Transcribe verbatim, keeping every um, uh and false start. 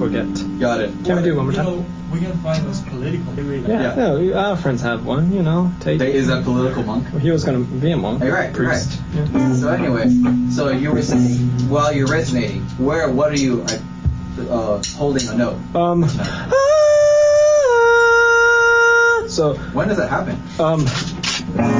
forget. Got it. Can we do it one more You time? know, we can find this political. Yeah, Yeah. no, our friends have one, you know. Take. They, is that political monk? He was going to be a monk. Hey, right, priest. right. Yeah. So anyway, so you were saying, while you're resonating, where, what are you uh, holding a note? Um. So. When does that happen? Um.